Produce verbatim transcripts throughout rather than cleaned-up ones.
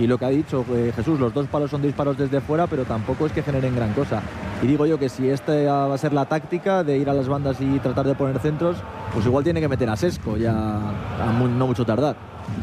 y lo que ha dicho eh, Jesús, los dos palos son disparos desde fuera, pero tampoco es que generen gran cosa. Y digo yo que si esta va a ser la táctica de ir a las bandas y tratar de poner centros, pues igual tiene que meter a Sesco ya a muy, no mucho tardar.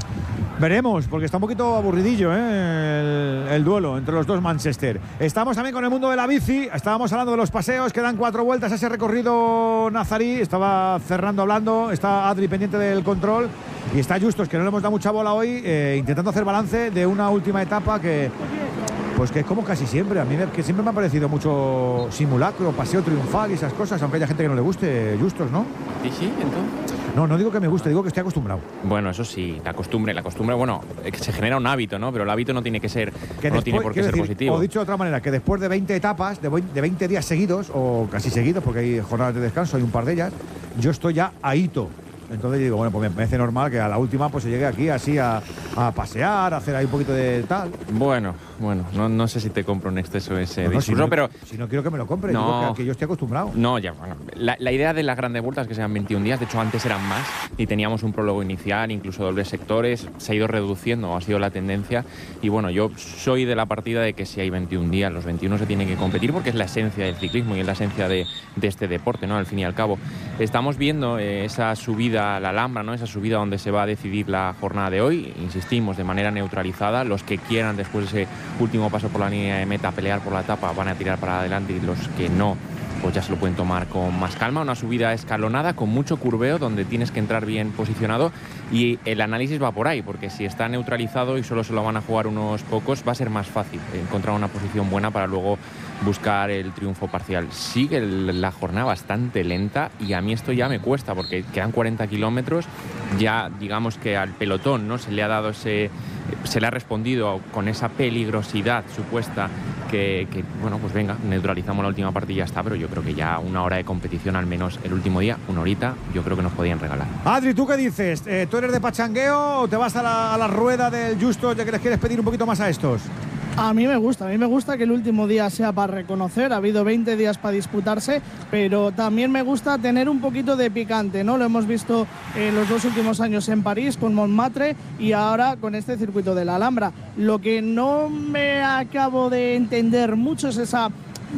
Veremos, porque está un poquito aburridillo ¿eh? el, el duelo entre los dos Manchester. Estamos también con el mundo de la bici. Estábamos hablando de los paseos, que dan cuatro vueltas a ese recorrido nazarí. Estaba Fernando hablando, está Adri pendiente del control y está Justos, que no le hemos dado mucha bola hoy, eh, intentando hacer balance de una última etapa que, pues que es como casi siempre. A mí que siempre me ha parecido mucho simulacro, paseo triunfal y esas cosas, aunque haya gente que no le guste, Justos, ¿no? ¿Y sí, entonces? No, no digo que me guste, digo que estoy acostumbrado. Bueno, eso sí, la costumbre, la costumbre, bueno, se genera un hábito, ¿no? Pero el hábito no tiene que ser, que no después, tiene por qué ser decir, positivo. O dicho de otra manera, que después de veinte etapas, de veinte días seguidos, o casi seguidos, porque hay jornadas de descanso, hay un par de ellas, yo estoy ya ahito. Entonces digo, bueno, pues me parece normal que a la última pues se llegue aquí así a, a pasear, a hacer ahí un poquito de tal. Bueno, bueno, no, no sé si te compro en exceso ese no, no, discurso, si no, pero… Si no quiero que me lo compre, no, digo que, que yo estoy acostumbrado. No, ya, bueno, la, la idea de las grandes vueltas es que sean veintiún días, de hecho antes eran más y teníamos un prólogo inicial, incluso dobles sectores, se ha ido reduciendo, ha sido la tendencia y bueno, yo soy de la partida de que si hay veintiún días, los veintiuno se tienen que competir porque es la esencia del ciclismo y es la esencia de, de este deporte, ¿no? Al fin y al cabo. Estamos viendo eh, esa subida a la Alhambra, ¿no? Esa subida donde se va a decidir la jornada de hoy, insistimos, de manera neutralizada. Los que quieran después de ese último paso por la línea de meta pelear por la etapa van a tirar para adelante y los que no, pues ya se lo pueden tomar con más calma. Una subida escalonada con mucho curveo donde tienes que entrar bien posicionado y el análisis va por ahí, porque si está neutralizado y solo se lo van a jugar unos pocos, va a ser más fácil encontrar una posición buena para luego buscar el triunfo parcial. Sigue la jornada bastante lenta y a mí esto ya me cuesta porque quedan cuarenta kilómetros, ya digamos que al pelotón no se le ha dado ese, se le ha respondido con esa peligrosidad supuesta que, que bueno, pues venga, neutralizamos la última parte y ya está, pero yo creo que ya una hora de competición, al menos el último día, una horita, yo creo que nos podían regalar. Adri, ¿tú qué dices? Eh, ¿Tú eres de pachangueo o te vas a la, a la rueda del Justos ya que les quieres pedir un poquito más a estos? A mí me gusta, a mí me gusta que el último día sea para reconocer, ha habido veinte días para disputarse, pero también me gusta tener un poquito de picante, ¿no? Lo hemos visto en los dos últimos años en París con Montmartre y ahora con este circuito de la Alhambra. Lo que no me acabo de entender mucho es esa…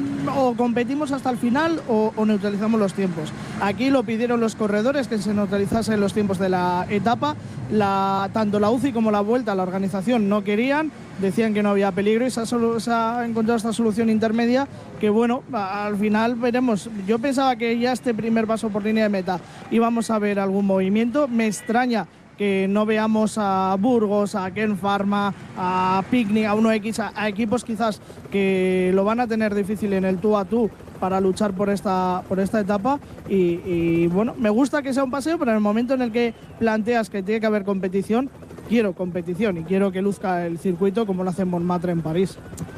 o competimos hasta el final o, o neutralizamos los tiempos. Aquí lo pidieron los corredores, que se neutralizasen los tiempos de la etapa. La, tanto la U C I como la Vuelta, la organización no querían, decían que no había peligro y se ha, se ha encontrado esta solución intermedia que bueno, al final veremos. Yo pensaba que ya este primer paso por línea de meta íbamos a ver algún movimiento. Me extraña que no veamos a Burgos, a Ken Pharma, a Picnic, a uno equis, a, a equipos quizás que lo van a tener difícil en el tú a tú para luchar por esta, por esta etapa y, y bueno, me gusta que sea un paseo, pero en el momento en el que planteas que tiene que haber competición, quiero competición y quiero que luzca el circuito como lo hace Montmartre en París.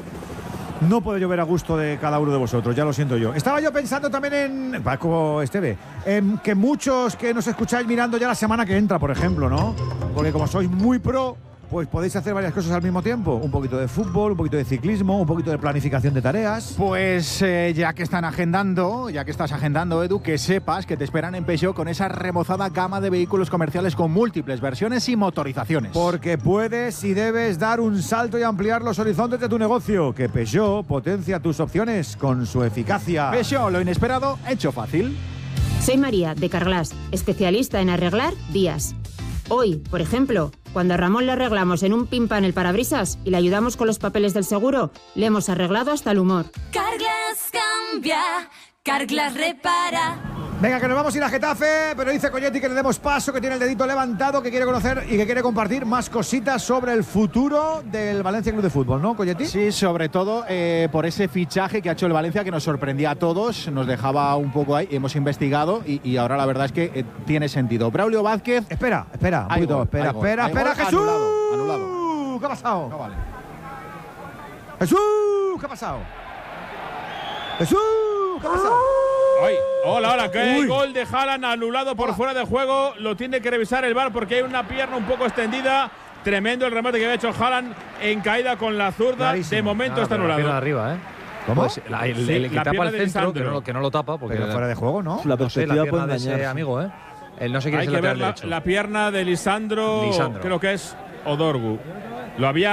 No puedo yo ver a gusto de cada uno de vosotros, ya lo siento yo. Estaba yo pensando también en, Paco Esteve, en que muchos que nos escucháis mirando ya la semana que entra, por ejemplo, ¿no? Porque como sois muy pro, pues podéis hacer varias cosas al mismo tiempo. Un poquito de fútbol, un poquito de ciclismo, un poquito de planificación de tareas. Pues eh, ya que están agendando, ya que estás agendando, Edu, que sepas que te esperan en Peugeot con esa remozada gama de vehículos comerciales con múltiples versiones y motorizaciones. Porque puedes y debes dar un salto y ampliar los horizontes de tu negocio. Que Peugeot potencia tus opciones con su eficacia. Peugeot, lo inesperado, hecho fácil. Soy María, de Carglass, especialista en arreglar días. Hoy, por ejemplo, cuando a Ramón le arreglamos en un pimpan el parabrisas y le ayudamos con los papeles del seguro, le hemos arreglado hasta el humor. Carglass cambia, Carglass repara. Venga, que nos vamos a ir a Getafe, pero dice Colletti que le demos paso, que tiene el dedito levantado, que quiere conocer y que quiere compartir más cositas sobre el futuro del Valencia Club de Fútbol, ¿no, Colletti? Sí, sobre todo eh, por ese fichaje que ha hecho el Valencia, que nos sorprendía a todos, nos dejaba un poco ahí, hemos investigado y, y ahora la verdad es que eh, tiene sentido. Braulio Vázquez… Espera, espera, un poquito, gol, espera, gol, espera, espera, Jesús. Anulado, anulado. ¿Qué ha pasado? No vale. Jesús, ¿qué ha pasado? Jesús, ¿qué ha pasado? Ay, hola, hola, que hay Uy. gol de Haaland anulado por fuera de juego. Lo tiene que revisar el V A R porque hay una pierna un poco extendida. Tremendo el remate que había hecho Haaland en caída con la zurda. Clarísimo. De momento Ah, está pero la anulado. pierna de arriba, ¿eh? ¿Cómo? Pues la, el, Sí, el que la tapa pierna el de centro, que Lisandro. no, que no lo tapa. Porque Pero fuera de juego, ¿no? La no sé, la perspectiva pierna puede de ese engañar. amigo, ¿eh? Él no sé quién Hay es el que ver lateral la, derecho. la pierna de Lisandro, Lisandro. creo que es Odorgu. Lo había